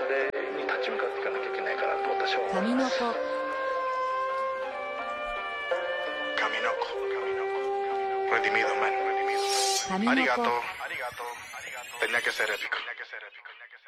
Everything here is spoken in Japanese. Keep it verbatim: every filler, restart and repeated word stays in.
に立ち向かっていかなきゃいけないかなと私は思神の子います。神の子 redimido man redimido 神の子ありがとうありがとうありがとうtenía que ser épico